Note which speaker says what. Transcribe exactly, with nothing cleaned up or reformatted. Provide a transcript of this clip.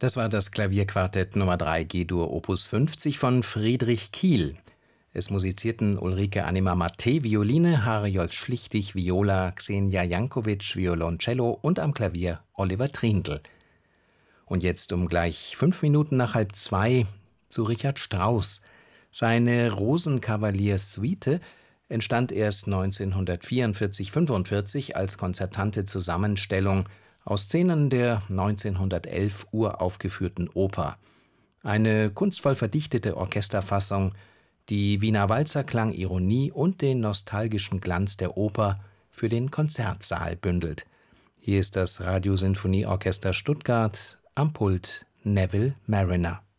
Speaker 1: Das war das Klavierquartett Nummer drei G-Dur Opus fünfzig von Friedrich Kiel. Es musizierten Ulrike Anima-Mattei Violine, Harjolf Schlichtig Viola, Xenia Jankovic Violoncello und am Klavier Oliver Trindl. Und jetzt um gleich fünf Minuten nach halb zwei zu Richard Strauss. Seine Rosenkavalier-Suite entstand erst neunzehnhundertvierundvierzig fünfundvierzig als konzertante Zusammenstellung aus Szenen der neunzehnhundertelf uraufgeführten Oper. Eine kunstvoll verdichtete Orchesterfassung, die Wiener Walzerklang, Ironie und den nostalgischen Glanz der Oper für den Konzertsaal bündelt. Hier ist das Radiosinfonieorchester Stuttgart, am Pult Neville Marriner.